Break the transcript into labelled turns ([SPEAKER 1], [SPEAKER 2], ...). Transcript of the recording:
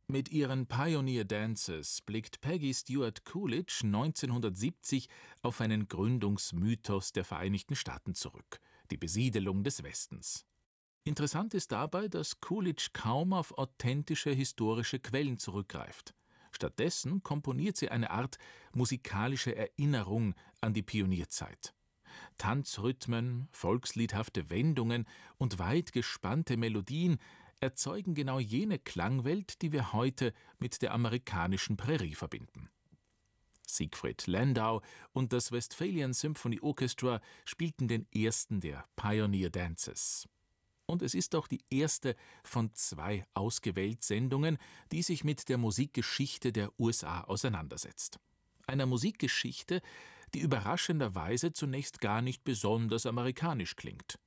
[SPEAKER 1] Mit ihren Pioneer Dances blickt Peggy Stewart Coolidge 1970 auf einen Gründungsmythos der Vereinigten Staaten zurück: die Besiedelung des Westens. Interessant ist dabei, dass Coolidge kaum auf authentische historische Quellen zurückgreift. Stattdessen komponiert sie eine Art musikalische Erinnerung an die Pionierzeit. Tanzrhythmen, volksliedhafte Wendungen und weit gespannte Melodien erzeugen genau jene Klangwelt, die wir heute mit der amerikanischen Prärie verbinden. Siegfried Landau und das Westphalian Symphony Orchestra spielten den ersten der Pioneer Dances. Und es ist auch die erste von 2 Ausgewählt-Sendungen, die sich mit der Musikgeschichte der USA auseinandersetzt. Einer Musikgeschichte, die überraschenderweise zunächst gar nicht besonders amerikanisch klingt.